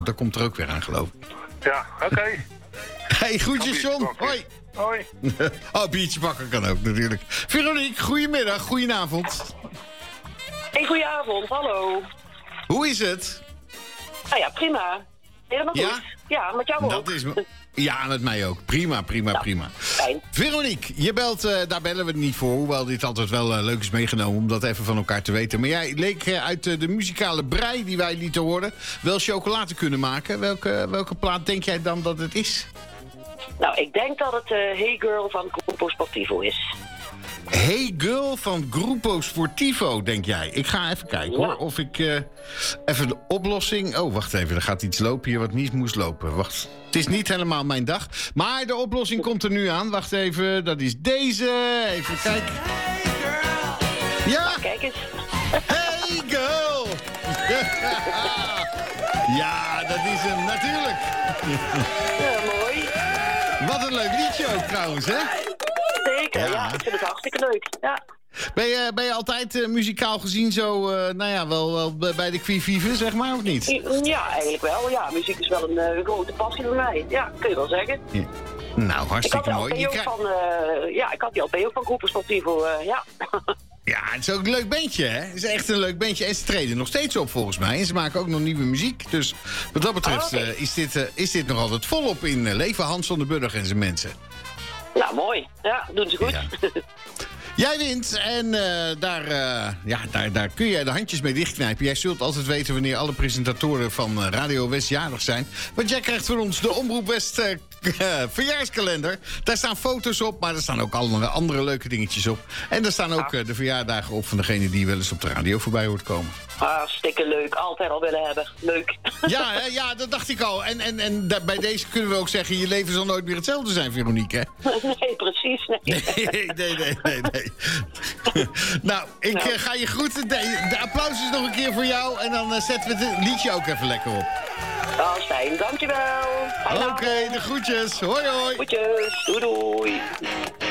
Dat komt er ook weer aan, geloof ik. Ja, oké. Hey, groetjes, John. Hoi. Hoi. Oh, biertje bakken kan ook natuurlijk. Veronique, goedemiddag, goedenavond. Hey, goedenavond, hallo. Hoe is het? Nou ja, prima. Helemaal Ja? goed. Ja, met jou ook. Dat is ja, met mij ook. Prima. Fijn. Veronique, je belt, daar bellen we niet voor. Hoewel dit altijd wel leuk is meegenomen om dat even van elkaar te weten. Maar jij leek uit de muzikale brei die wij lieten horen wel chocolade kunnen maken. Welke plaat denk jij dan dat het is? Nou, ik denk dat het Hey Girl van Grupo Sportivo is. Hey Girl van Grupo Sportivo, denk jij. Ik ga even kijken hoor, of ik even de oplossing... Oh, wacht even, er gaat iets lopen hier wat niet moest lopen. Wacht, het is niet helemaal mijn dag. Maar de oplossing komt er nu aan. Wacht even, dat is deze. Even kijken. Ja! Kijk eens. Hey Girl! Ja, dat is hem, natuurlijk. Ja, mooi. Wat een leuk liedje ook trouwens, hè? Zeker, ja. Ik vind het hartstikke leuk. Ja. Ben je altijd muzikaal gezien zo, wel bij de Qui-Vive, zeg maar, of niet? Ja, eigenlijk wel. Ja, muziek is wel een grote passie voor mij. Ja, kun je wel zeggen. Ja. Nou, hartstikke mooi. Ik had die LP ook van Grupo Sportivo, ja. Ja, het is ook een leuk bandje, hè? Het is echt een leuk bandje. En ze treden nog steeds op, volgens mij. En ze maken ook nog nieuwe muziek. Dus wat dat betreft is dit nog altijd volop in leven. Hans van den Burg en zijn mensen. Nou, mooi. Ja, doen ze goed. Ja. Jij wint en daar kun je de handjes mee dichtknijpen. Jij zult altijd weten wanneer alle presentatoren van Radio West jarig zijn. Want jij krijgt van ons de Omroep West verjaarskalender. Daar staan foto's op, maar er staan ook allemaal andere leuke dingetjes op. En er staan ook de verjaardagen op van degene die je wel eens op de radio voorbij hoort komen. Hartstikke leuk. Altijd al willen hebben. Leuk. Ja, dat dacht ik al. En bij deze kunnen we ook zeggen... je leven zal nooit meer hetzelfde zijn, Veronique, hè? Nee, precies. Nee. Nou, ik ga je groeten. De applaus is nog een keer voor jou. En dan zetten we het liedje ook even lekker op. Dat is fijn. Dankjewel. Oké, de groetjes. Hoi, hoi. Groetjes. Doei.